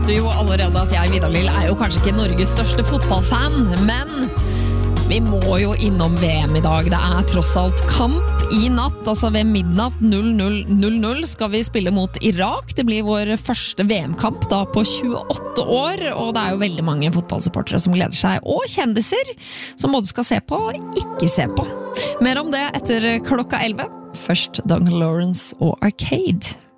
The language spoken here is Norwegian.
Du jo allerede at jeg, Vidar Lill, jo kanskje ikke Norges største fotballfan, men vi må jo innom VM I dag. Det tross alt kamp I natt, altså ved midnatt 00:00 skal vi spille mot Irak. Det blir vår første VM-kamp da på 28 år, og det jo veldig mange fotballsupportere som gleder seg, og kjendiser som både skal se på og ikke se på. Mer om det etter klokka 11. Først Duncan Lawrence og Arcade.